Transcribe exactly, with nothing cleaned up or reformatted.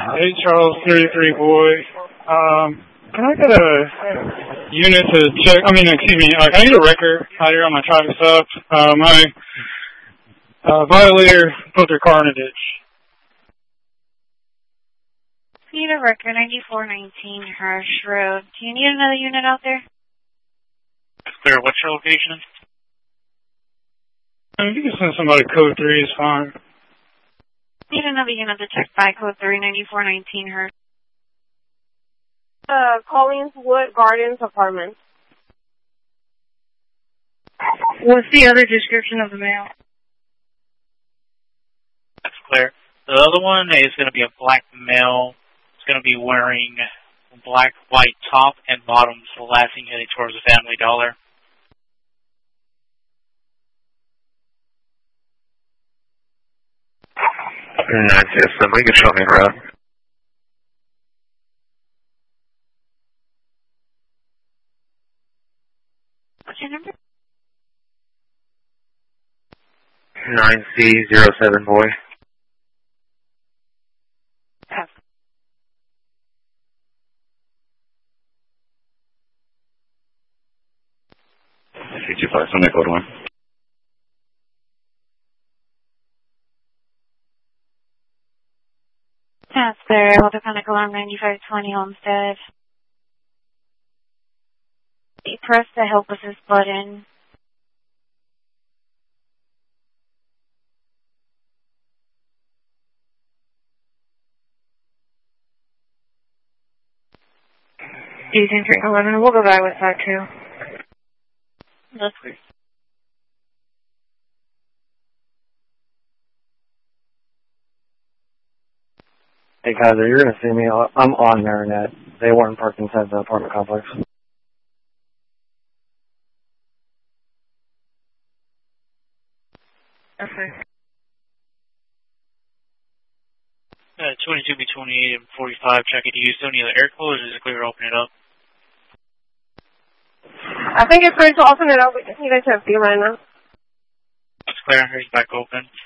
Hey, Charles, thirty-three boy. Um, can I get a unit to check? I mean, excuse me. Uh, can I get a record out here on my traffic stop? Uh, my uh, violator put their car in a ditch. Need a record, ninety-four nineteen Hirsch Road. Do you need another unit out there? Clear. What's your location? I mean, you can send somebody code three is fine. Need another unit to check by code three, ninety-four nineteen Hirsch. Uh, Collingswood Gardens Apartments. What's the other description of the mail? That's clear. The other one is going to be a black male. It's going to be wearing black, white top and bottoms, the last thing heading towards the Family Dollar. Nice, yes, somebody can show me around. What's your number? nine C zero seven boy. Pass. three two five, somebody code one. Pass there. Hold the panic alarm, ninety-five twenty Homestead. You press the help assist button. Eugene three eleven, we'll go by with that too. That's clear. Hey, Kaiser, you're going to see me. I'm on Marinette. They weren't parked inside the apartment complex. Okay. Uh, twenty-two B twenty-eight and forty-five, check it. Do you still need the air cooler or is it clear to open it up? I think it's going to open it up. We just need to check you right now. It's clear. Here's back open.